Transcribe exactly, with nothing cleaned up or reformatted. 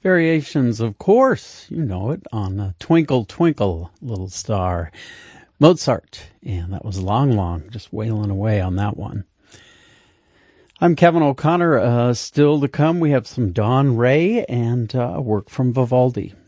Variations, of course, you know it, on uh, Twinkle, Twinkle, Little Star. Mozart, and that was Long Long, just wailing away on that one. I'm Kevin O'Connor. Uh, still to come, we have some Dawn Raye and uh, work from Vivaldi.